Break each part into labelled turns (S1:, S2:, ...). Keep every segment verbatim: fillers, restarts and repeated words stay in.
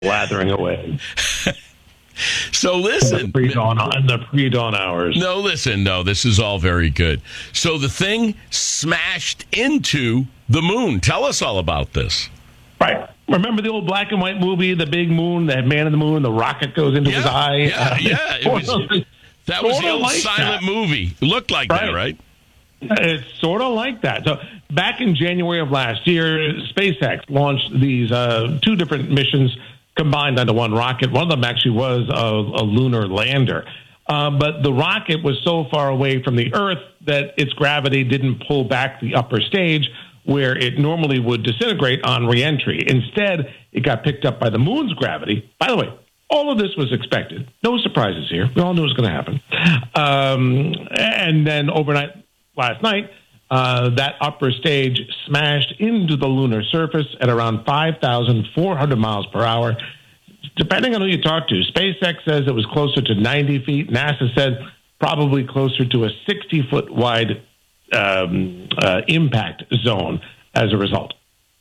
S1: blathering away.
S2: So listen,
S1: in the pre-dawn, in the pre-dawn hours.
S2: No, listen, no, this is all very good. So the thing smashed into the moon. Tell us all about this.
S1: Right. Remember the old black and white movie, The Big Moon, that man in the moon, the rocket goes into
S2: yeah,
S1: his eye?
S2: Yeah,
S1: uh,
S2: yeah. It was, that was the old
S1: like
S2: silent
S1: that.
S2: movie. It looked like
S1: right.
S2: that, right?
S1: It's sort of like that. So back in January of last year, SpaceX launched these uh, two different missions combined onto one rocket. One of them actually was a, a lunar lander. Uh, but the rocket was so far away from the Earth that its gravity didn't pull back the upper stage where it normally would disintegrate on reentry. Instead, it got picked up by the moon's gravity. By the way, all of this was expected. No surprises here. We all knew it was going to happen. Um, and then overnight, last night, uh, that upper stage smashed into the lunar surface at around five thousand four hundred miles per hour. Depending on who you talk to, SpaceX says it was closer to ninety feet. NASA said probably closer to a sixty-foot wide um, uh, impact zone as a result.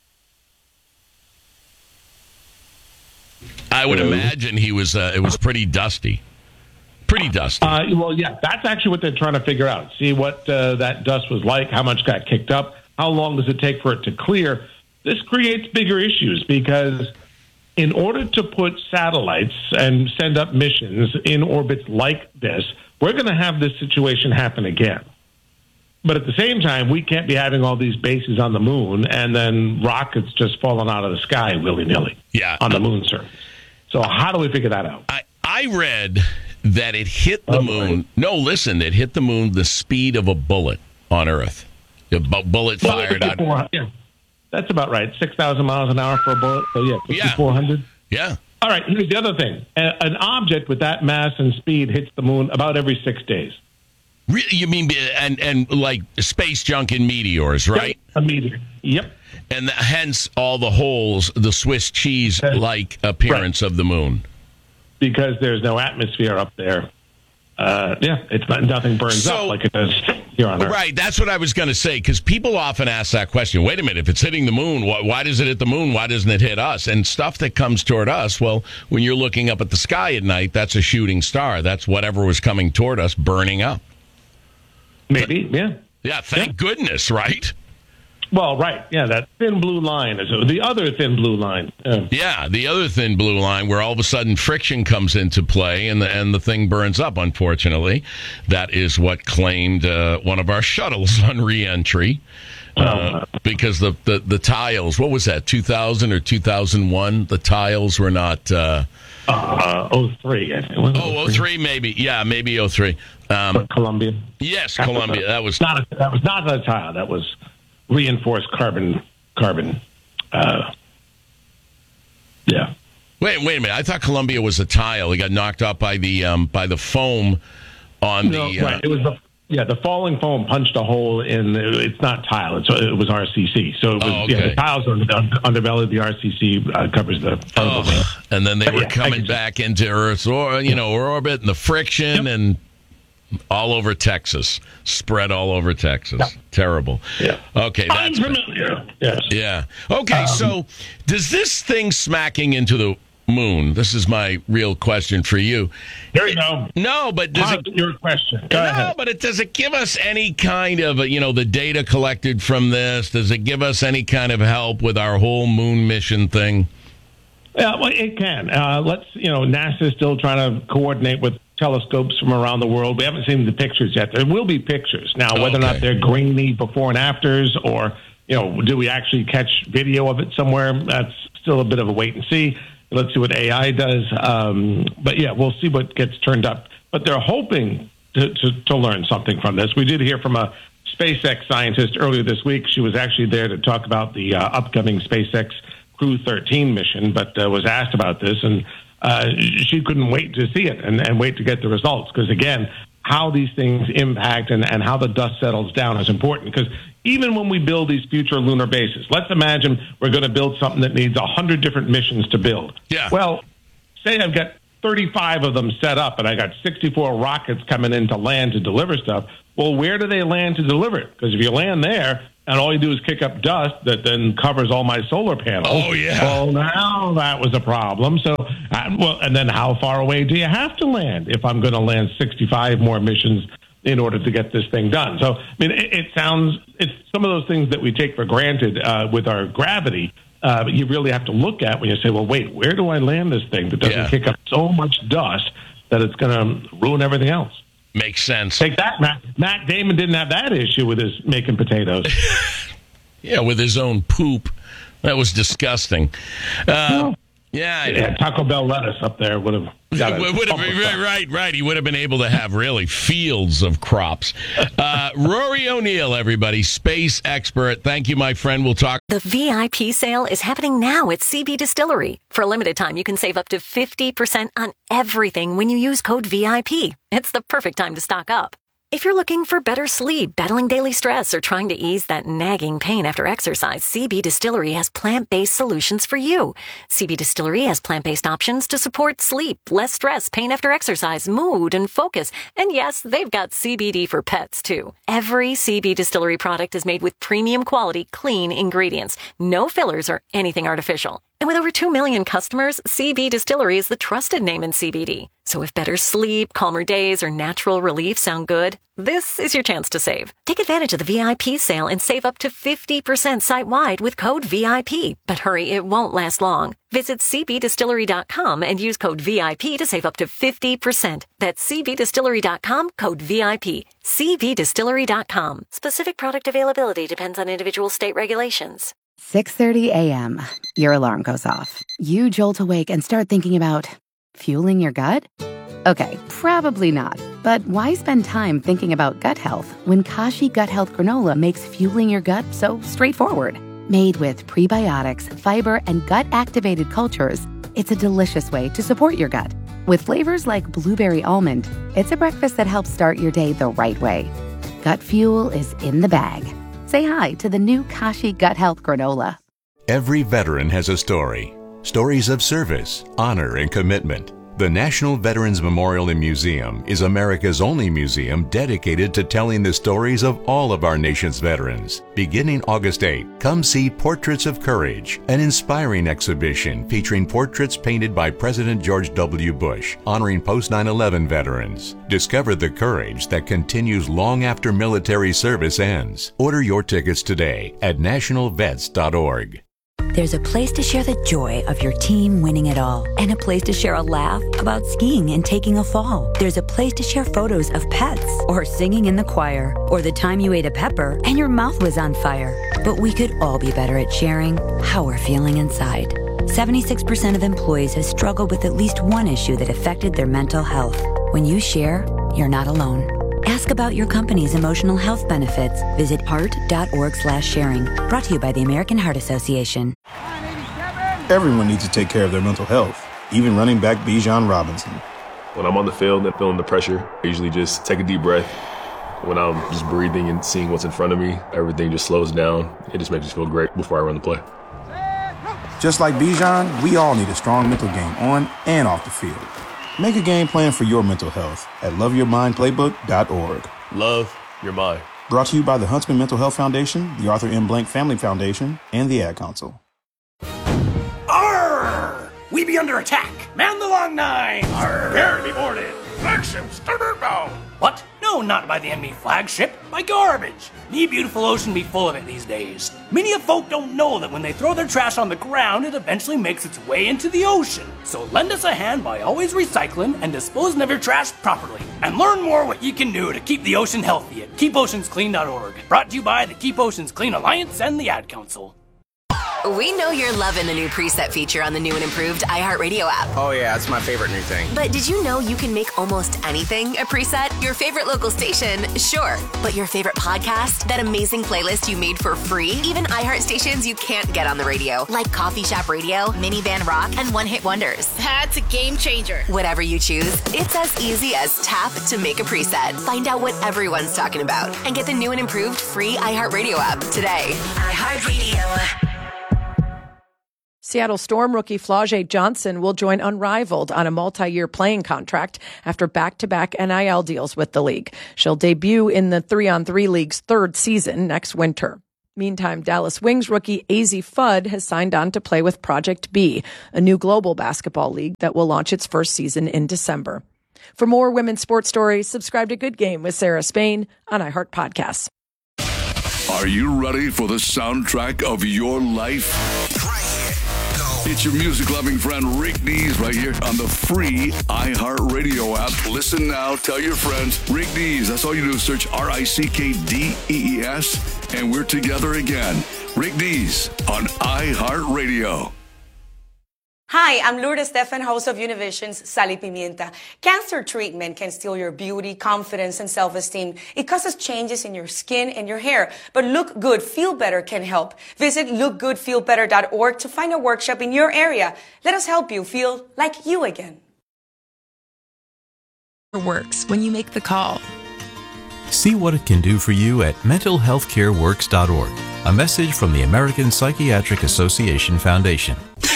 S2: I would imagine he was. Uh, it was pretty dusty. Pretty dusty.
S1: Uh, well, yeah, that's actually what they're trying to figure out. See what uh, that dust was like, how much got kicked up, how long does it take for it to clear. This creates bigger issues because in order to put satellites and send up missions in orbits like this, we're going to have this situation happen again. But at the same time, we can't be having all these bases on the moon and then rockets just falling out of the sky willy-nilly
S2: yeah.
S1: on the moon surface. So how do we figure that out?
S2: I, I read that it hit the
S1: oh,
S2: moon.
S1: Right.
S2: No, listen, it hit the moon the speed of a bullet on Earth. A bu- bullet
S1: well,
S2: fired out.
S1: Yeah, that's about right. six thousand miles an hour for a bullet. So, yeah, fifty-four hundred.
S2: Yeah.
S1: All right, here's the other thing. A- an object with that mass and speed hits the moon about every six days.
S2: Really? You mean, and, and like space junk and meteors, right?
S1: Yep, a meteor. Yep.
S2: And the, hence all the holes, the Swiss cheese-like appearance right. of the moon.
S1: Because there's no atmosphere up there. Uh, yeah, it's not, nothing burns
S2: so,
S1: up like it does here on Earth.
S2: Right, that's what I was going to say, because people often ask that question, wait a minute, if it's hitting the moon, why, why does it hit the moon? Why doesn't it hit us? And stuff that comes toward us, well, when you're looking up at the sky at night, that's a shooting star. That's whatever was coming toward us burning up.
S1: Maybe,
S2: but,
S1: yeah.
S2: Yeah, thank yeah. goodness, right?
S1: Well, right, yeah, that thin blue line is the other thin blue line. Yeah.
S2: yeah, the other thin blue line where all of a sudden friction comes into play and the and the thing burns up. Unfortunately, that is what claimed uh, one of our shuttles on reentry uh, oh. because the, the the tiles. What was that? two thousand or two thousand one? The tiles were not. Uh,
S1: uh, oh three. I think.
S2: Oh, oh three maybe. Yeah, maybe oh three. Um,
S1: Columbia.
S2: Yes,
S1: that
S2: Columbia.
S1: Was a,
S2: that was
S1: not. A, that was not a tile. That was. Reinforced carbon, carbon. Uh, yeah.
S2: Wait, wait a minute. I thought Columbia was a tile. It got knocked off by the um, by the foam on
S1: no,
S2: the.
S1: Right.
S2: Uh,
S1: it was the yeah. The falling foam punched a hole in. It's not tile. It's, it was R C C. So it was
S2: oh, okay.
S1: yeah. The tiles are on the underbelly. The R C C uh, covers the.
S2: Oh, and then they
S1: but
S2: were
S1: yeah,
S2: coming back into Earth's or you know orbit and the friction yep. and. All over Texas, spread all over Texas.
S1: Yeah.
S2: Terrible.
S1: Yeah.
S2: Okay.
S1: I'm
S2: That's
S1: familiar. Yes.
S2: Yeah. Okay. Um, so, does this thing smacking into the moon? This is my real question for you.
S1: There you go.
S2: No, but does
S1: Pause
S2: it?
S1: Your question. Go
S2: no,
S1: ahead.
S2: but it does it give us any kind of you know the data collected from this? Does it give us any kind of help with our whole moon mission thing?
S1: Yeah, well, it can. Uh, let's you know, NASA is still trying to coordinate with telescopes from around the world. We haven't seen the pictures yet. There will be pictures. Now, whether okay. or not they're grainy before and afters or, you know, do we actually catch video of it somewhere? That's still a bit of a wait and see. Let's see what A I does. Um, but, yeah, we'll see what gets turned up. But they're hoping to, to, to learn something from this. We did hear from a SpaceX scientist earlier this week. She was actually there to talk about the uh, upcoming SpaceX Crew thirteen mission, but uh, was asked about this, and Uh, she couldn't wait to see it and, and wait to get the results because, again, how these things impact and, and how the dust settles down is important because even when we build these future lunar bases, let's imagine we're going to build something that needs one hundred different missions to build.
S2: Yeah.
S1: Well, say I've got thirty-five of them set up and I got sixty-four rockets coming in to land to deliver stuff. Well, where do they land to deliver it? Because if you land there and all you do is kick up dust that then covers all my solar panels.
S2: Oh, yeah.
S1: Well, now that was a problem. So, uh, well, and then how far away do you have to land if I'm going to land sixty-five more missions in order to get this thing done? So, I mean, it, it sounds, it's some of those things that we take for granted uh, with our gravity, uh, but you really have to look at when you say, well, wait, where do I land this thing that doesn't
S2: Yeah.
S1: kick up so much dust that it's going to ruin everything else?
S2: Makes sense.
S1: Take that, Matt. Matt Damon didn't have that issue with his making potatoes.
S2: Yeah, with his own poop. That was disgusting. Uh,
S1: Well,
S2: yeah, I
S1: yeah, Taco Bell lettuce up there would have. got a
S2: Would would have,
S1: couple
S2: right,
S1: stuff.
S2: right, right. He would have been able to have really fields of crops. Uh, Rory O'Neill, everybody, space expert. Thank you, my friend. We'll talk.
S3: The V I P sale is happening now at C B Distillery. For a limited time, you can save up to fifty percent on everything when you use code V I P. It's the perfect time to stock up. If you're looking for better sleep, battling daily stress, or trying to ease that nagging pain after exercise, C B Distillery has plant-based solutions for you. C B Distillery has plant-based options to support sleep, less stress, pain after exercise, mood, and focus. And yes, they've got C B D for pets, too. Every C B Distillery product is made with premium quality, clean ingredients. No fillers or anything artificial. And with over two million customers, C B Distillery is the trusted name in C B D. So if better sleep, calmer days, or natural relief sound good, this is your chance to save. Take advantage of the V I P sale and save up to fifty percent site-wide with code V I P. But hurry, it won't last long. Visit c b distillery dot com and use code V I P to save up to fifty percent. That's c b distillery dot com, code V I P. c b distillery dot com. Specific product availability depends on individual state regulations.
S4: six thirty a.m. Your alarm goes off. You jolt awake and start thinking about fueling your gut? Okay, probably not. But why spend time thinking about gut health when Kashi Gut Health Granola makes fueling your gut so straightforward? Made with prebiotics, fiber, and gut-activated cultures, it's a delicious way to support your gut. With flavors like blueberry almond, it's a breakfast that helps start your day the right way. Gut fuel is in the bag. Say hi to the new Kashi Gut Health Granola.
S5: Every veteran has a story. Stories of service, honor, and commitment. The National Veterans Memorial and Museum is America's only museum dedicated to telling the stories of all of our nation's veterans. Beginning August eighth, come see Portraits of Courage, an inspiring exhibition featuring portraits painted by President George W. Bush, honoring post nine eleven veterans. Discover the courage that continues long after military service ends. Order your tickets today at national vets dot org.
S6: There's a place to share the joy of your team winning it all, and a place to share a laugh about skiing and taking a fall. There's a place to share photos of pets, or singing in the choir, or the time you ate a pepper and your mouth was on fire. But we could all be better at sharing how we're feeling inside. seventy-six percent of employees have struggled with at least one issue that affected their mental health. When you share, you're not alone. Ask about your company's emotional health benefits. Visit heart dot org slash sharing. Brought to you by the American Heart Association.
S7: Everyone needs to take care of their mental health, even running back Bijan Robinson.
S8: When I'm on the field and feeling the pressure, I usually just take a deep breath. When I'm just breathing and seeing what's in front of me, everything just slows down. It just makes me feel great before I run the play.
S7: Just like Bijan, we all need a strong mental game on and off the field. Make a game plan for your mental health at love your mind playbook dot org.
S8: Love your mind.
S7: Brought to you by the Huntsman Mental Health Foundation, the Arthur M. Blank Family Foundation, and the Ad Council.
S9: Arr! We be under attack. Man the long nine. Arr! Prepare to be boarded. Flagship starboard bow. What? No, not by the enemy flagship. By garbage. Me beautiful ocean be full of it these days. Many of folk don't know that when they throw their trash on the ground, it eventually makes its way into the ocean. So lend us a hand by always recycling and disposing of your trash properly. And learn more what you can do to keep the ocean healthy at keep oceans clean dot org. Brought to you by the Keep Oceans Clean Alliance and the Ad Council.
S10: We know you're loving the new preset feature on the new and improved iHeartRadio app.
S11: Oh yeah, it's my favorite new thing.
S10: But did you know you can make almost anything a preset? Your favorite local station, sure. But your favorite podcast, that amazing playlist you made for free? Even iHeart stations you can't get on the radio, like Coffee Shop Radio, Minivan Rock, and One Hit Wonders.
S12: That's a game changer.
S10: Whatever you choose, it's as easy as tap to make a preset. Find out what everyone's talking about and get the new and improved free iHeartRadio app today.
S12: iHeartRadio.
S13: Seattle Storm rookie Flau'jae Johnson will join Unrivaled on a multi-year playing contract after back-to-back N I L deals with the league. She'll debut in the three-on-three league's third season next winter. Meantime, Dallas Wings rookie Azzi Fudd has signed on to play with Project B, a new global basketball league that will launch its first season in December. For more women's sports stories, subscribe to Good Game with Sarah Spain on iHeart Podcasts.
S11: Are you ready for the soundtrack of your life? It's your music-loving friend Rick Dees right here on the free iHeartRadio app. Listen now. Tell your friends. Rick Dees. That's all you do is search R I C K D E E S, and we're together again. Rick Dees on iHeartRadio.
S14: Hi, I'm Lourdes Stefan, host of Univision's Sal y Pimienta. Cancer treatment can steal your beauty, confidence, and self-esteem. It causes changes in your skin and your hair. But Look Good, Feel Better can help. Visit look good feel better dot org to find a workshop in your area. Let us help you feel like you again.
S15: Works when you make the call.
S16: See what it can do for you at mental health care works dot org. A message from the American Psychiatric Association Foundation.